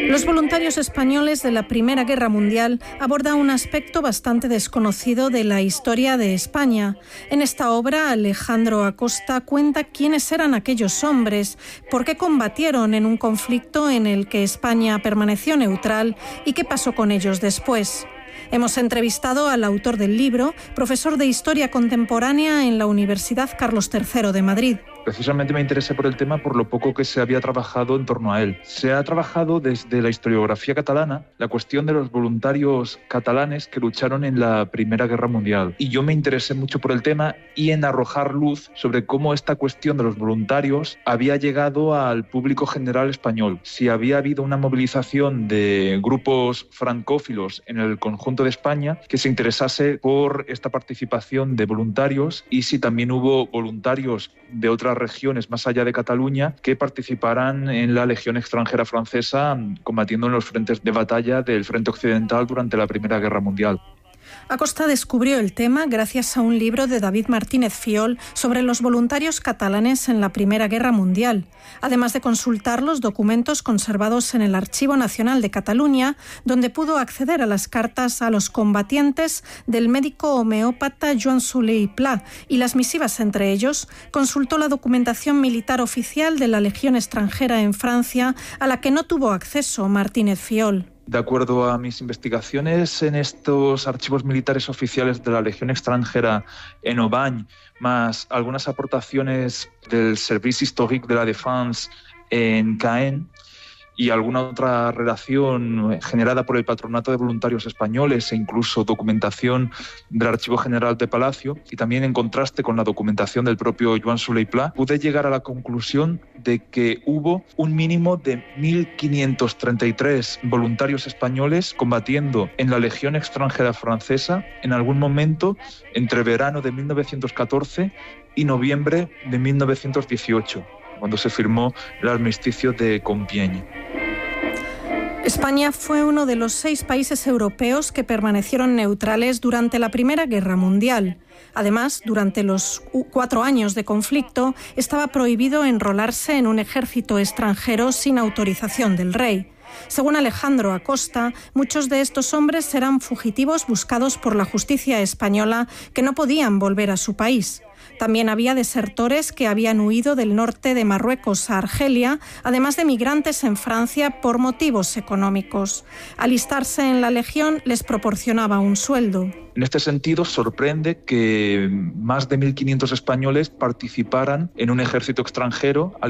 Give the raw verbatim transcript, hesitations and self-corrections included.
Los voluntarios españoles de la Primera Guerra Mundial aborda un aspecto bastante desconocido de la historia de España. En esta obra, Alejandro Acosta cuenta quiénes eran aquellos hombres, por qué combatieron en un conflicto en el que España permaneció neutral y qué pasó con ellos después. Hemos entrevistado al autor del libro, profesor de Historia Contemporánea en la Universidad Carlos tercero de Madrid. Precisamente me interesé por el tema por lo poco que se había trabajado en torno a él. Se ha trabajado desde la historiografía catalana la cuestión de los voluntarios catalanes que lucharon en la Primera Guerra Mundial. Y yo me interesé mucho por el tema y en arrojar luz sobre cómo esta cuestión de los voluntarios había llegado al público general español. Si había habido una movilización de grupos francófilos en el conjunto de España que se interesase por esta participación de voluntarios y si también hubo voluntarios de otras regiones más allá de Cataluña que participaran en la Legión extranjera francesa combatiendo en los frentes de batalla del frente occidental durante la Primera Guerra Mundial. Acosta descubrió el tema gracias a un libro de David Martínez Fiol sobre los voluntarios catalanes en la Primera Guerra Mundial, además de consultar los documentos conservados en el Archivo Nacional de Cataluña, donde pudo acceder a las cartas a los combatientes del médico homeópata Joan Soler i Pla y las misivas entre ellos. Consultó la documentación militar oficial de la Legión extranjera en Francia, a la que no tuvo acceso Martínez Fiol. De acuerdo a mis investigaciones en estos archivos militares oficiales de la Legión extranjera en Aubagne, más algunas aportaciones del Service Historique de la Défense en Caen y alguna otra redacción generada por el Patronato de Voluntarios Españoles e incluso documentación del Archivo General de Palacio, y también en contraste con la documentación del propio Joan Soler i Pla, pude llegar a la conclusión de que hubo un mínimo de mil quinientos treinta y tres voluntarios españoles combatiendo en la Legión extranjera francesa en algún momento entre verano de mil novecientos catorce y noviembre de mil novecientos dieciocho, cuando se firmó el armisticio de Compiègne. España fue uno de los seis países europeos que permanecieron neutrales durante la Primera Guerra Mundial. Además, durante los cuatro años de conflicto, estaba prohibido enrolarse en un ejército extranjero sin autorización del rey. Según Alejandro Acosta, muchos de estos hombres eran fugitivos buscados por la justicia española que no podían volver a su país. También había desertores que habían huido del norte de Marruecos a Argelia, además de migrantes en Francia por motivos económicos. Alistarse en la Legión les proporcionaba un sueldo. En este sentido, sorprende que más de mil quinientos españoles participaran en un ejército extranjero